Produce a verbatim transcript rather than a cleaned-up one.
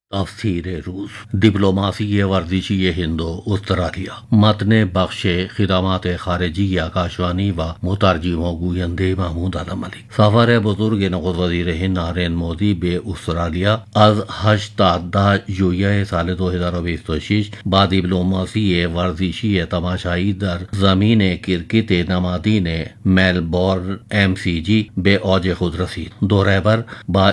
तफसीर रूस डिप्लोमासी वर्जिशी हिंदो उस्तरालिया मतने बख्शे खिदमात खारिजी आकाशवाणी व मुतरजिमों गुयंदे महमूद आलम अली सफर बुजुर्ग नक़द वज़ीर हिंद नरेंद्र मोदी बे उस्तरालिया अज हश्ता जुया साल दो हजार बीस तोशीश बा डिप्लोमासी वर्जिशी तमाशाई दर जमीन क्रिकेट नमादी ने मेलबोर्न एम सी जी बे औज खुद रसीद दौरे पर बा